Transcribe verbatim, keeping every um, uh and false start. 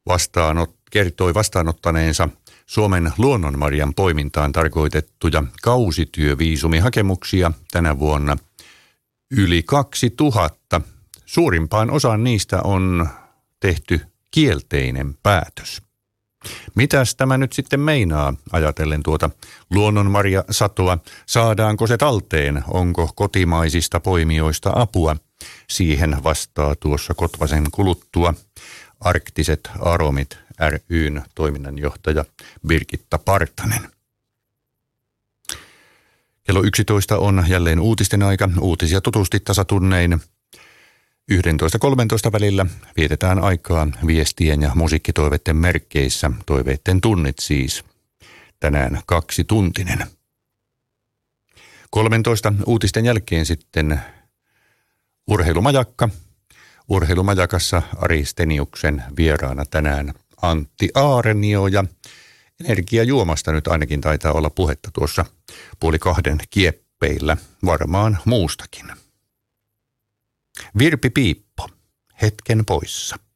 vastaanot, kertoi vastaanottaneensa Suomen luonnonmarjan poimintaan tarkoitettuja kausityöviisumihakemuksia tänä vuonna yli kaksituhatta. Suurimpaan osaan niistä on tehty kielteinen päätös. Mitäs tämä nyt sitten meinaa, ajatellen tuota luonnonmarjasatoa? Saadaanko se talteen? Onko kotimaisista poimijoista apua? Siihen vastaa tuossa Kotvasen kuluttua Arktiset Aromit ry:n toiminnanjohtaja Birgitta Partanen. Kello yksitoista on jälleen uutisten aika. Uutisia tutusti tasatunnein. yksitoista kolmetoista välillä vietetään aikaa viestien ja musiikkitoiveiden merkkeissä. Toiveiden tunnit siis. Tänään kaksituntinen. kolmetoista uutisten jälkeen sitten Urheilumajakka. Urheilumajakassa Ari Steniuksen vieraana tänään Antti Aarenio ja energiajuomasta nyt ainakin taitaa olla puhetta tuossa puoli kahden kieppeillä, varmaan muustakin. Virpi Piippo, hetken poissa.